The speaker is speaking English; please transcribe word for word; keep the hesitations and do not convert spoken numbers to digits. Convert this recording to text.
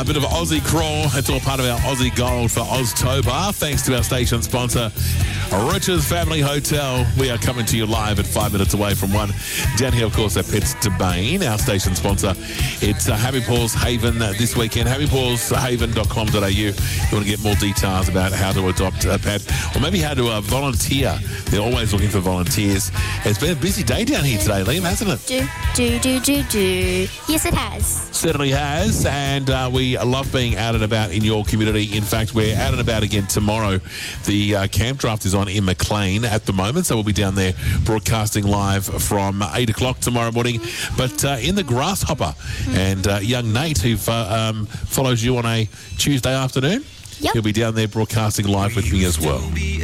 a bit of Aussie crawl. It's all part of our Aussie Gold for Oztober. Thanks to our station sponsor, Rich's Family Hotel. We are coming to you live at five minutes away from one. Down here, of course, at Pets Domain, our station sponsor. It's uh, Happy Paws Haven uh, this weekend. happy paws haven dot com dot a u. You want to get more details about how to adopt a pet or maybe how to uh, volunteer. They're always looking for volunteers. It's been a busy day down here today, Liam, hasn't it? Do, do, do, do, do. Yes, it has. Certainly has, and uh, we love being out and about in your community. In fact, we're out and about again tomorrow. The uh, camp draft is on in Maclean at the moment, so we'll be down there broadcasting live from eight o'clock tomorrow morning. But uh, in the Grasshopper, mm. and uh, young Nate, who uh, um, follows you on a Tuesday afternoon, yep. he'll be down there broadcasting live with me as well.